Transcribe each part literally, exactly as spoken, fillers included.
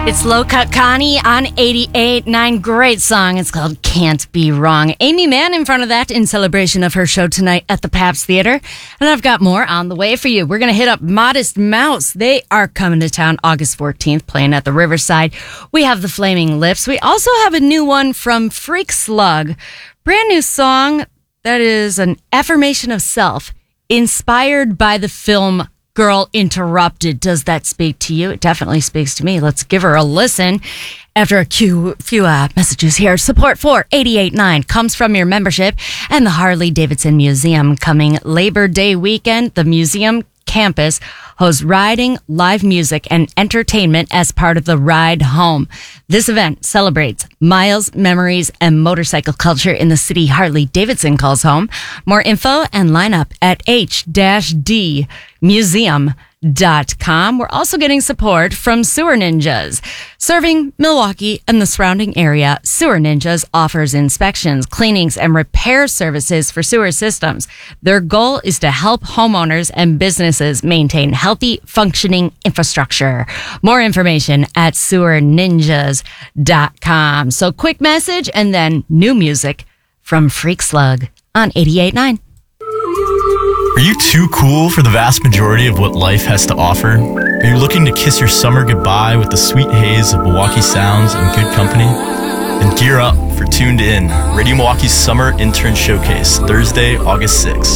It's Low Cut Connie on eighty-eight point nine. Great song. It's called Can't Be Wrong. Amy Mann in front of that in celebration of her show tonight at the Pabst Theater. And I've got more on the way for you. We're going to hit up Modest Mouse. They are coming to town August fourteenth, playing at the Riverside. We have the Flaming Lips. We also have a new one from Freak Slug. Brand new song that is an affirmation of self, inspired by the film Girl Interrupted. Does that speak to you? It definitely speaks to me. Let's give her a listen. After a few, few uh, messages here. Support for eighty-eight point nine comes from your membership and the Harley-Davidson Museum. Coming Labor Day weekend, the museum campus hosts riding, live music, and entertainment as part of the Ride Home. This event celebrates miles, memories, and motorcycle culture in the city Harley-Davidson calls home. More info and lineup at h d museum dot com. We're also getting support from Sewer Ninjas. Serving Milwaukee and the surrounding area, Sewer Ninjas offers inspections, cleanings, and repair services for sewer systems. Their goal is to help homeowners and businesses maintain healthy, functioning infrastructure. More information at sewer ninjas dot com. So quick message and then new music from Freak Slug on eighty-eight point nine. Are you too cool for the vast majority of what life has to offer? Are you looking to kiss your summer goodbye with the sweet haze of Milwaukee sounds and good company? Then gear up for Tuned In, Radio Milwaukee's Summer Intern Showcase, Thursday, August sixth.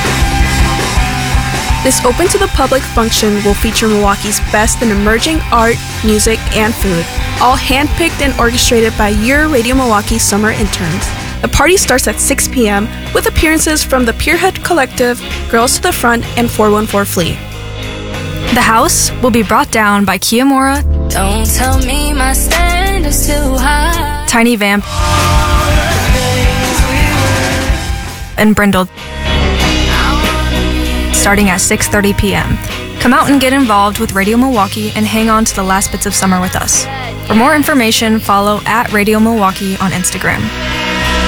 This open to the public function will feature Milwaukee's best in emerging art, music, and food, all handpicked and orchestrated by your Radio Milwaukee summer interns. The party starts at six p.m. with appearances from the Pierhead Collective, Girls to the Front, and four one four Flea. The house will be brought down by Kiyomura, Don't tell me my standards too high. Tiny Vamp, and Brindle, starting at six thirty p.m. Come out and get involved with Radio Milwaukee and hang on to the last bits of summer with us. For more information, follow at Radio Milwaukee on Instagram.